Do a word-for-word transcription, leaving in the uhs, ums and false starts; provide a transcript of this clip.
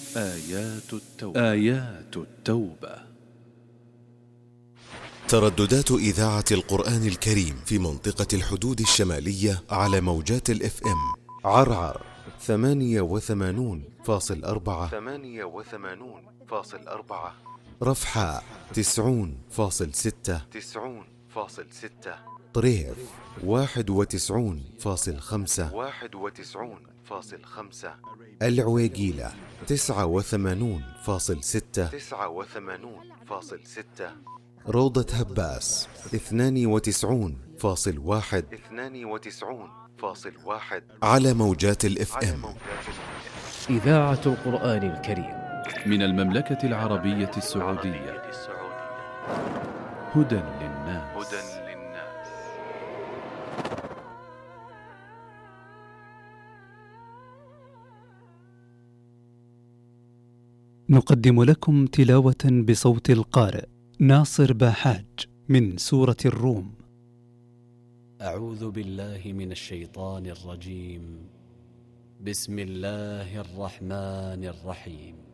آيات التوبة. آيات التوبة. ترددات إذاعة القرآن الكريم في منطقة الحدود الشمالية على موجات الاف ام: عرعر ثمانية وثمانون فاصل أربعة ثمانية وثمانون فاصل أربعة، رفحاء تسعون فاصل ستة تسعون فاصل ستة، طريف واحد وتسعون فاصل خمسة واحد وتسعون فاصل خمسة، العويقيلة تسعة وثمانون فاصل ستة تسعة وثمانون فاصل ستة، روضة هباس اثنان وتسعون فاصل واحد اثنان وتسعون فاصل واحد، على موجات الاف ام. إذاعة القرآن الكريم من المملكة العربية السعودية. هدى للناس. هدى للناس. نقدم لكم تلاوة بصوت القارئ ناصر باحاج من سورة الروم. أعوذ بالله من الشيطان الرجيم. بسم الله الرحمن الرحيم.